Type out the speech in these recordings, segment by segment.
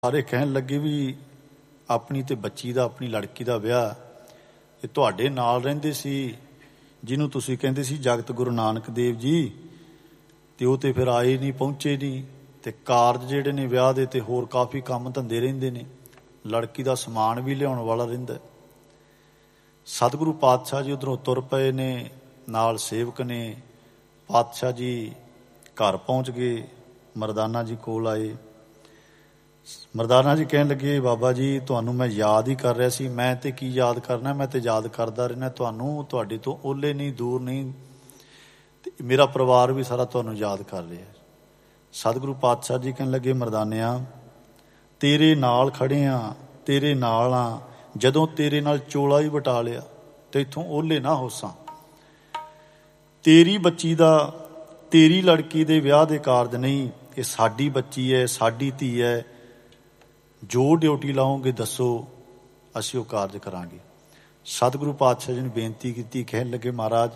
ਸਾਰੇ ਕਹਿਣ ਲੱਗੇ ਵੀ ਆਪਣੀ ਤੇ ਬੱਚੀ ਦਾ, ਆਪਣੀ ਲੜਕੀ ਦਾ ਵਿਆਹ ਇਹ ਤੁਹਾਡੇ ਨਾਲ ਰਹਿੰਦੇ ਸੀ ਜਿਹਨੂੰ ਤੁਸੀਂ ਕਹਿੰਦੇ ਸੀ ਜਗਤ ਗੁਰੂ ਨਾਨਕ ਦੇਵ ਜੀ, ਤੇ ਉਹ ਤੇ ਫਿਰ ਆਏ ਨਹੀਂ, ਪਹੁੰਚੇ ਨਹੀਂ। ਤੇ ਕਾਰਜ ਜਿਹੜੇ ਨੇ ਵਿਆਹ ਦੇ ਤੇ ਹੋਰ ਕਾਫੀ ਕੰਮ ਧੰਦੇ ਰਹਿੰਦੇ ਨੇ, ਲੜਕੀ ਦਾ ਸਮਾਨ ਵੀ ਲਿਆਉਣ ਵਾਲਾ ਰਹਿੰਦਾ। ਸਤਿਗੁਰੂ ਪਾਤਸ਼ਾਹ ਜੀ ਉੱਧਰੋਂ ਤੁਰ ਪਏ ਨੇ, ਨਾਲ ਸੇਵਕ ਨੇ। ਪਾਤਸ਼ਾਹ ਜੀ ਘਰ ਪਹੁੰਚ ਗਏ, ਮਰਦਾਨਾ ਜੀ ਕੋਲ ਆਏ। ਮਰਦਾਨਾ ਜੀ ਕਹਿਣ ਲੱਗੇ, ਬਾਬਾ ਜੀ ਤੁਹਾਨੂੰ ਮੈਂ ਯਾਦ ਹੀ ਕਰ ਰਿਹਾ ਸੀ। ਮੈਂ ਤੇ ਕੀ ਯਾਦ ਕਰਨਾ, ਮੈਂ ਤੇ ਯਾਦ ਕਰਦਾ ਰਹਿਣਾ ਤੁਹਾਨੂੰ, ਤੁਹਾਡੇ ਤੋਂ ਓਹਲੇ ਨਹੀਂ, ਦੂਰ ਨਹੀਂ, ਤੇ ਮੇਰਾ ਪਰਿਵਾਰ ਵੀ ਸਾਰਾ ਤੁਹਾਨੂੰ ਯਾਦ ਕਰ ਰਿਹਾ। ਸਤਿਗੁਰੂ ਪਾਤਸ਼ਾਹ ਜੀ ਕਹਿਣ ਲੱਗੇ, ਮਰਦਾਨਿਆਂ ਤੇਰੇ ਨਾਲ ਖੜੇ ਆ, ਤੇਰੇ ਨਾਲ ਆ। ਜਦੋਂ ਤੇਰੇ ਨਾਲ ਚੋਲਾ ਹੀ ਵਟਾ ਲਿਆ ਤੇ ਇੱਥੋਂ ਓਹਲੇ ਨਾ ਹੋਸਾਂ। ਤੇਰੀ ਬੱਚੀ ਦਾ, ਤੇਰੀ ਲੜਕੀ ਦੇ ਵਿਆਹ ਦੇ ਕਾਰਜ ਨਹੀਂ, ਇਹ ਸਾਡੀ ਬੱਚੀ ਹੈ, ਸਾਡੀ ਧੀ ਹੈ। ਜੋ ਡਿਊਟੀ ਲਾਓਗੇ ਦੱਸੋ, ਅਸੀਂ ਉਹ ਕਾਰਜ ਕਰਾਂਗੇ। ਸਤਿਗੁਰੂ ਪਾਤਸ਼ਾਹ ਜੀ ਨੇ ਬੇਨਤੀ ਕੀਤੀ, ਕਹਿਣ ਲੱਗੇ, ਮਹਾਰਾਜ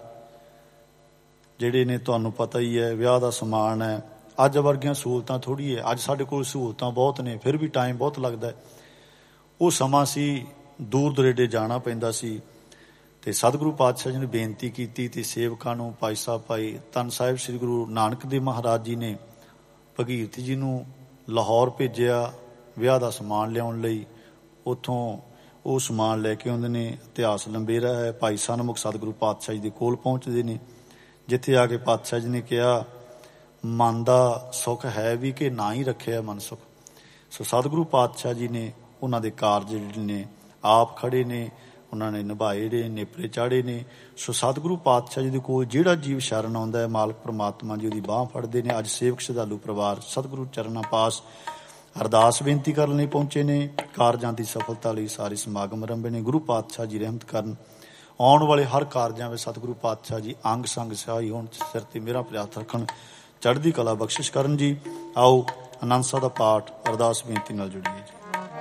ਜਿਹੜੇ ਨੇ ਤੁਹਾਨੂੰ ਪਤਾ ਹੀ ਹੈ ਵਿਆਹ ਦਾ ਸਮਾਨ ਹੈ, ਅੱਜ ਵਰਗੀਆਂ ਸਹੂਲਤਾਂ ਥੋੜ੍ਹੀ ਹੈ। ਅੱਜ ਸਾਡੇ ਕੋਲ ਸਹੂਲਤਾਂ ਬਹੁਤ ਨੇ, ਫਿਰ ਵੀ ਟਾਈਮ ਬਹੁਤ ਲੱਗਦਾ। ਉਹ ਸਮਾਂ ਸੀ ਦੂਰ ਦੁਰੇਡੇ ਜਾਣਾ ਪੈਂਦਾ ਸੀ। ਤੇ ਸਤਿਗੁਰੂ ਪਾਤਸ਼ਾਹ ਜੀ ਨੇ ਬੇਨਤੀ ਕੀਤੀ ਤੇ ਸੇਵਕਾਂ ਨੂੰ, ਭਾਈ ਸਾਹਿਬ ਭਾਈ ਧੰਨ ਸਾਹਿਬ ਸ੍ਰੀ ਗੁਰੂ ਨਾਨਕ ਦੇਵ ਮਹਾਰਾਜ ਜੀ ਨੇ ਭਗੀਰਥ ਜੀ ਨੂੰ ਲਾਹੌਰ ਭੇਜਿਆ ਵਿਆਹ ਦਾ ਸਮਾਨ ਲਿਆਉਣ ਲਈ। ਉੱਥੋਂ ਉਹ ਸਮਾਨ ਲੈ ਕੇ ਆਉਂਦੇ ਨੇ। ਇਤਿਹਾਸ ਲੰਬੇਰਾ ਹੈ। ਭਾਈ ਸਨਮੁਖ ਸਤਿਗੁਰੂ ਪਾਤਸ਼ਾਹ ਜੀ ਦੇ ਕੋਲ ਪਹੁੰਚਦੇ ਨੇ, ਜਿੱਥੇ ਆ ਕੇ ਪਾਤਸ਼ਾਹ ਜੀ ਨੇ ਕਿਹਾ, ਮਨ ਦਾ ਸੁੱਖ ਹੈ ਵੀ ਕਿ ਨਾ ਹੀ ਰੱਖਿਆ ਮਨ ਸੁੱਖ। ਸੋ ਸਤਿਗੁਰੂ ਪਾਤਸ਼ਾਹ ਜੀ ਨੇ ਉਹਨਾਂ ਦੇ ਕਾਰਜ ਜਿਹੜੇ ਨੇ ਆਪ ਖੜੇ ਨੇ, ਉਹਨਾਂ ਨੇ ਨਿਭਾਏ ਨੇ, ਨੇਪਰੇ ਚਾੜੇ ਨੇ। ਸੋ ਸਤਿਗੁਰੂ ਪਾਤਸ਼ਾਹ ਜੀ ਦੇ ਕੋਲ ਜਿਹੜਾ ਜੀਵ ਸ਼ਰਨ ਆਉਂਦਾ ਹੈ, ਮਾਲਕ ਪਰਮਾਤਮਾ ਜੀ ਉਹਦੀ ਬਾਂਹ ਫੜਦੇ ਨੇ। ਅੱਜ ਸੇਵਕ ਸ਼ਰਧਾਲੂ ਪਰਿਵਾਰ ਸਤਿਗੁਰੂ ਚਰਨਾਂ ਪਾਸ ਅਰਦਾਸ ਬੇਨਤੀ ਕਰਨ ਲਈ ਪਹੁੰਚੇ ਨੇ। ਕਾਰਜਾਂ ਦੀ ਸਫਲਤਾ ਲਈ ਸਾਰੇ ਸਮਾਗਮ ਆਰੰਭੇ ਨੇ। ਗੁਰੂ ਪਾਤਸ਼ਾਹ ਜੀ ਰਹਿਮਤ ਕਰਨ, ਆਉਣ ਵਾਲੇ ਹਰ ਕਾਰਜਾਂ ਵਿੱਚ ਸਤਿਗੁਰੂ ਪਾਤਸ਼ਾਹ ਜੀ ਅੰਗ ਸੰਗ ਸਹਾਈ ਹੋਣ, ਸਿਰ ਤੇ ਮੇਰਾ ਪ੍ਰਿਆਤ ਰੱਖਣ, ਚੜ੍ਹਦੀ ਕਲਾ ਬਖਸ਼ਿਸ਼ ਕਰਨ ਜੀ। ਆਓ ਆਨੰਦ ਸਾਹਿਬ ਦਾ ਪਾਠ ਅਰਦਾਸ ਬੇਨਤੀ ਨਾਲ ਜੁੜੀਏ ਜੀ।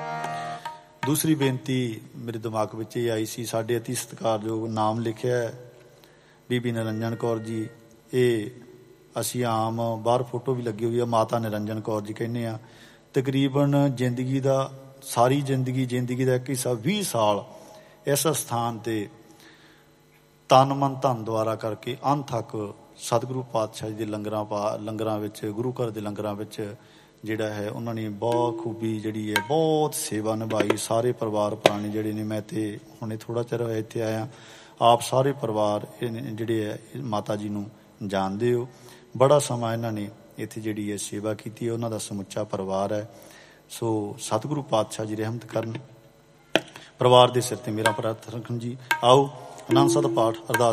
ਦੂਸਰੀ ਬੇਨਤੀ ਮੇਰੇ ਦਿਮਾਗ ਵਿੱਚ ਇਹ ਆਈ ਸੀ, ਸਾਡੇ ਅਤੀ ਸਤਿਕਾਰਯੋਗ ਨਾਮ ਲਿਖਿਆ ਬੀਬੀ ਨਿਰੰਜਨ ਕੌਰ ਜੀ। ਇਹ ਅਸੀਂ ਆਮ ਬਾਹਰ ਫੋਟੋ ਵੀ ਲੱਗੀ ਹੋਈ ਆ, ਮਾਤਾ ਨਿਰੰਜਨ ਕੌਰ ਜੀ ਕਹਿੰਦੇ ਆ। ਤਕਰੀਬਨ ਜ਼ਿੰਦਗੀ ਦਾ, ਸਾਰੀ ਜ਼ਿੰਦਗੀ ਦਾ ਇੱਕ ਹਿੱਸਾ 20 ਸਾਲ ਇਸ ਸਥਾਨ 'ਤੇ ਤਨ ਮਨ ਧਨ ਦੁਆਰਾ ਕਰਕੇ ਅੰਤ ਤੱਕ ਸਤਿਗੁਰੂ ਪਾਤਸ਼ਾਹ ਜੀ ਦੇ ਲੰਗਰਾਂ ਵਿੱਚ, ਗੁਰੂ ਘਰ ਦੇ ਲੰਗਰਾਂ ਵਿੱਚ ਜਿਹੜਾ ਹੈ ਉਹਨਾਂ ਨੇ ਬਹੁਤ ਖੂਬੀ ਜਿਹੜੀ ਹੈ, ਬਹੁਤ ਸੇਵਾ ਨਿਭਾਈ। ਸਾਰੇ ਪਰਿਵਾਰ ਪੁਰਾਣੇ ਜਿਹੜੇ ਨੇ, ਮੈਂ ਤੇ ਹੁਣੇ ਥੋੜ੍ਹਾ ਚਿਰ ਹੋਇਆ ਇੱਥੇ ਆਇਆ, ਆਪ ਸਾਰੇ ਪਰਿਵਾਰ ਜਿਹੜੇ ਹੈ ਮਾਤਾ ਜੀ ਨੂੰ ਜਾਣਦੇ ਹੋ। ਬੜਾ ਸਮਾਂ ਇਹਨਾਂ ਨੇ ਇੱਥੇ ਜਿਹੜੀ ਹੈ ਸੇਵਾ ਕੀਤੀ ਹੈ, ਉਹਨਾਂ ਦਾ ਸਮੁੱਚਾ ਪਰਿਵਾਰ ਹੈ। ਸੋ ਸਤਿਗੁਰੂ ਪਾਤਸ਼ਾਹ ਜੀ ਰਹਿਮਤ ਕਰਨ, ਪਰਿਵਾਰ ਦੇ ਸਿਰ ਤੇ ਮੇਰਾ ਪ੍ਰਾਰਥਨਾ ਰੱਖਣ ਜੀ। ਆਓ ਆਨੰਦ ਸਾਹਿਬ ਦਾ ਪਾਠ ਅਰਦਾਸ